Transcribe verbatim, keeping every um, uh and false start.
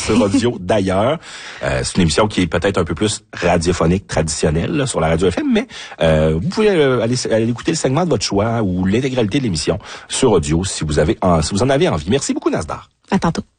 sur audio d'ailleurs. Euh, c'est une émission qui est peut-être un peu plus radiophonique, traditionnelle là, sur la radio F M, mais euh, vous pouvez euh, aller, aller écouter le segment de votre choix ou l'intégralité de l'émission sur audio si vous avez, en, si vous en avez envie. Merci beaucoup, Nasdaq. À tantôt.